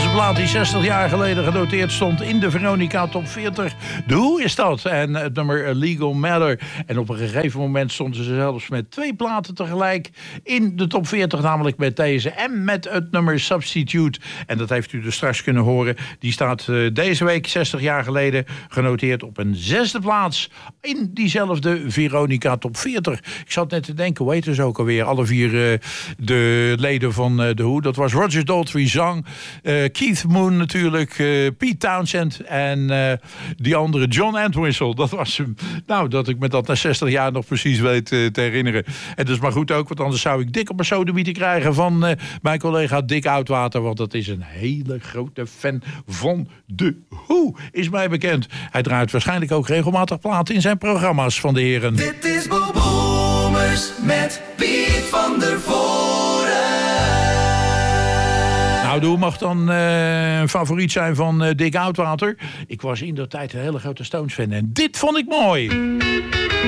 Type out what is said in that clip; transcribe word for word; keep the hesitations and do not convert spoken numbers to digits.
een plaat die zestig jaar geleden genoteerd stond in de Veronica Top veertig. De Hoe is dat? En het nummer Legal Matter. En op een gegeven moment stonden ze zelfs met twee platen tegelijk in de Top veertig. Namelijk met deze en met het nummer Substitute. En dat heeft u dus straks kunnen horen. Die staat uh, deze week, zestig jaar geleden, genoteerd op een zesde plaats in diezelfde Veronica Top veertig. Ik zat net te denken, hoe heet ze ook alweer? Alle vier uh, de leden van uh, de Hoe. Dat was Roger Daltrey zang, uh, Keith Moon natuurlijk, uh, Pete Townshend en uh, die andere John Entwistle. Dat was hem. Nou, dat ik me dat na zestig jaar nog precies weet uh, te herinneren. En dat is maar goed ook, want anders zou ik dik op een sodemieten krijgen van uh, mijn collega Dick Oudwater, want dat is een hele grote fan van de Hoe, is mij bekend. Hij draait waarschijnlijk ook regelmatig platen in zijn programma's van de heren. Dit is Bob Boomers met Piet van der Voren. Nou, de Hoe mag dan uh, een favoriet zijn van uh, Dick Oudwater. Ik was in de tijd een hele grote Stones fan en dit vond ik mooi.